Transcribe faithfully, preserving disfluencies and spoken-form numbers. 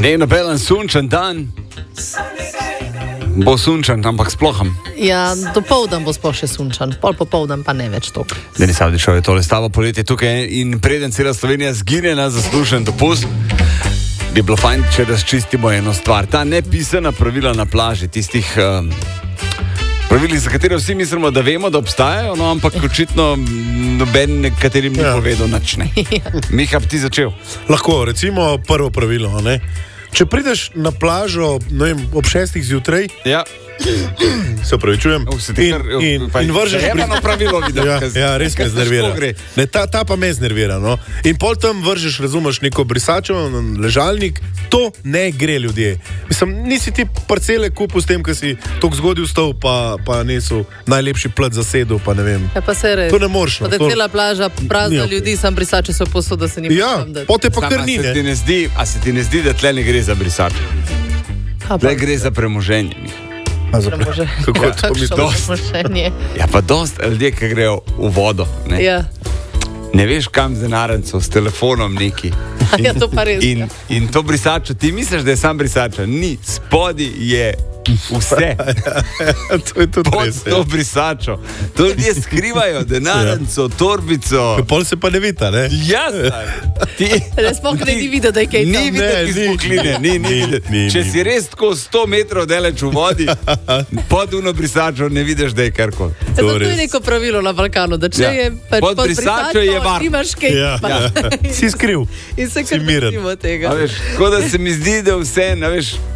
Ne nobelen sunčen dan, bo sunčen, ampak splohem. Ja, dopoldan bo sploh še sunčan, pol popoldan pa ne več to. Denis Avdićev je tole stavo poletje tukaj in preden cela Slovenija zgine na zaslužen dopust, bi bilo fajn, če razčistimo eno stvar. Ta nepisana pravila na plaži, tistih uh, pravili, za katere vsi mislimo, da vemo, da obstajajo, no, ampak očitno noben nekaterim ni Ja. povedal nič ne. Miha, bi ti začel? Lahko, recimo prvo pravilo, ne? Če prideš na plažo, ne vem, ob šestih zjutraj, Ja. se opravičujem, Uh, se ti in, kar- in, pa- in vržeš je eno pravilo, vidim, ja, kaj- ja, res me kaj znervira. težko gre. Ne, ta, ta pa me znervira. No? In pol tam vržeš, razumeš, neko brisačo, ležalnik, to ne gre, ljudje. Mislim, nisi ti parcele kupil s tem, ker si tako zgodil vstal, pa, pa niso najlepši plet zasedel, pa ne vem. Ja, pa se res. To ne moreš, no, Pa da je to- cela plaža prazna Ni okej. ljudi, sam brisače so posod, da se ni Ja, tam dati. pote pa Sam, kar a ni, se ti ne. ne zdi, a se ti ne zdi, da tle ne gre za brisač? Ha, pa- Tle gre za premoženje. Miha. A, za- Premože- Kako Ja, to misliš? kakšno premoženje. Ja, pa dost ljudje, ki grejo v vodo. Ne, Ja. ne veš, kam z denarnico, s telefonom neki. Ja, to pa res. In, in to brisačo, ti misliš, da je sam brisača? Ni, spodi je vse. To je tudi Pod res. to Ja. brisačo. To ljudje skrivajo, denarnico, torbico. Pol se pa ne vita, ne? Ja, zdaj. Ti, Ne, sploh ne ni videti, da je kaj Ni tam. videti ni. izpukline, ni, ni, Ni, videti. ni, Če ni. si res tako sto metrov daleč v vodi, pod uno brisačo ne vidiš, da je karkoli. Zato je res. neko pravilo na Balkanu, da če Ja. je pač Pod pod brisačo je varno. nimaš kaj. Ja, pa- ja. Si skriv. In se Si kar miren. držimo tega. A veš, tako da se mi zdi, da vse, a veš,